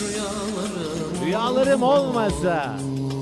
Rüyalarım olmasa.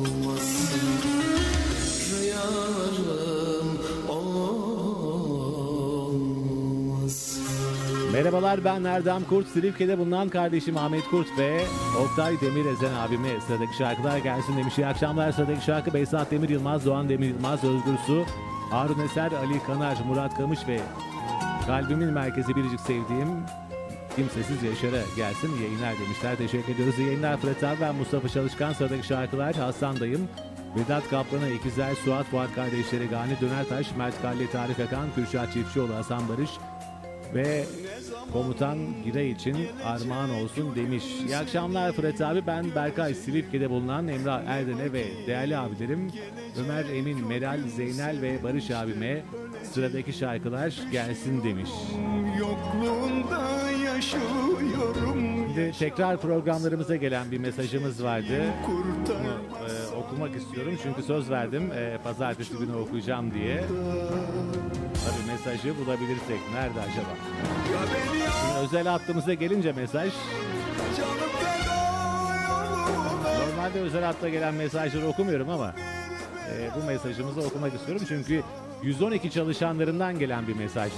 Merhabalar, ben Erdem Kurt. Silifke'de bulunan kardeşim Ahmet Kurt ve Oktay Demirezen abime sıradaki şarkılar gelsin demiş. İyi akşamlar. Sıradaki şarkı Behzat Demir Yılmaz, Doğan Demir Yılmaz, Özgür Su, Harun Eser, Ali Kanar, Murat Kamış ve kalbimin merkezi biricik sevdiğim Kimsesiz Yaşar'a gelsin. İyi yayınlar demişler. Teşekkür ediyoruz. İyi yayınlar Fırat abi. Ben Mustafa Çalışkan. Sıradaki şarkılar Hasan'dayım. Vedat Kaplan'a, İkizler, Suat Fuat kardeşleri, Gani Dönertaş, Mert Kalli, Tarık Akan, Kürşat Çiftçioğlu, Hasan Barış ve Komutan Giray için armağan olsun demiş. İyi akşamlar Fırat abi. Ben Berkay, Silifke'de bulunan Emrah Erden'e ve değerli abilerim Ömer, Emin, Meral, Zeynel ve Barış abime sıradaki şarkılar gelsin demiş. Yokluğunda yaşıyorum. Şimdi tekrar programlarımıza gelen bir mesajımız vardı. Bunu okumak istiyorum çünkü söz verdim pazartesi günü okuyacağım diye. Tabii mesajı bulabilirsek. Nerede acaba? Şimdi özel hattımıza gelince mesaj. Normalde özel hatta gelen mesajları okumuyorum ama bu mesajımızı okumak istiyorum çünkü 112 çalışanlarından gelen bir mesajdı.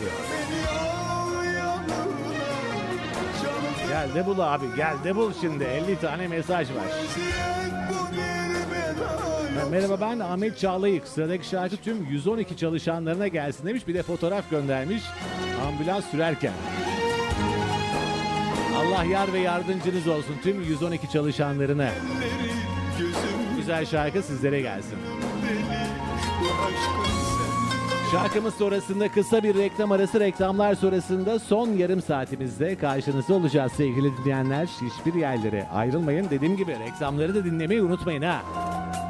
Gel de bul abi, gel de bul şimdi. 50 tane mesaj var. Merhaba, ben Ahmet Çağlayık. Sıradaki şarkı tüm 112 çalışanlarına gelsin demiş. Bir de fotoğraf göndermiş ambulans sürerken. Allah yar ve yardımcınız olsun tüm 112 çalışanlarına. Güzel şarkı sizlere gelsin. Şarkımız sonrasında kısa bir reklam arası, reklamlar sonrasında son yarım saatimizde karşınızda olacağız sevgili dinleyenler. Hiçbir yerlere ayrılmayın. Dediğim gibi reklamları da dinlemeyi unutmayın ha.